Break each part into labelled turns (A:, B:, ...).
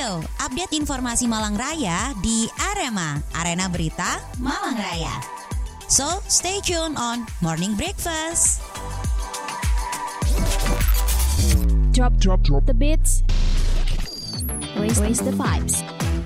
A: Ayo, update informasi Malang Raya di Arema, Arena Berita Malang Raya. So, stay tuned on Morning Breakfast.
B: Drop the beats. Raise the vibes.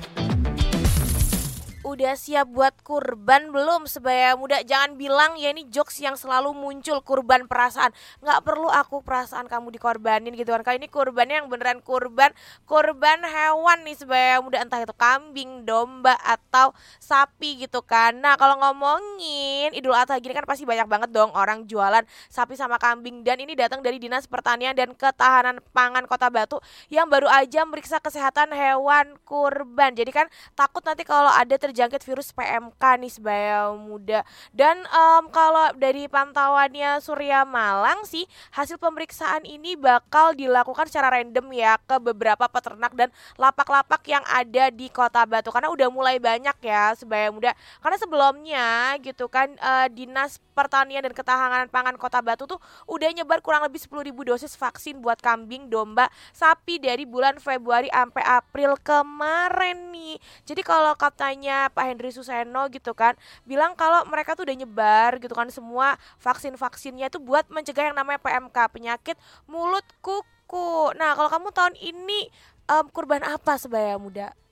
C: Udah siap buat kurban belum sebaya muda? Jangan bilang ya ini jokes yang selalu muncul, kurban perasaan. Nggak perlu aku perasaan kamu dikorbanin gitu kan. Kali ini kurbannya yang beneran kurban hewan nih sebaya muda. Entah itu kambing, domba, atau sapi gitu kan. Nah kalau ngomongin Idul Adha gini kan pasti banyak banget dong orang jualan sapi sama kambing. Dan ini datang dari Dinas Pertanian dan Ketahanan Pangan Kota Batu yang baru aja meriksa kesehatan hewan kurban. Jadi kan takut nanti kalau ada terjangkit virus PMK nih sebaya muda. Dan kalau dari pantauannya Surya Malang sih, hasil pemeriksaan ini bakal dilakukan secara random ya ke beberapa peternak dan lapak-lapak yang ada di Kota Batu. Karena udah mulai banyak ya sebaya muda. Karena sebelumnya gitu kan Dinas Pertanian dan Ketahanan Pangan Kota Batu tuh udah nyebar kurang lebih 10.000 dosis vaksin buat kambing, domba, sapi dari bulan Februari sampai April kemarin nih. Jadi kalau katanya Pak Henry Suseno gitu kan bilang kalau mereka tuh udah nyebar gitu kan semua vaksin-vaksinnya itu buat mencegah yang namanya PMK, penyakit mulut kuku. Nah kalau kamu tahun ini kurban apa sebaya muda?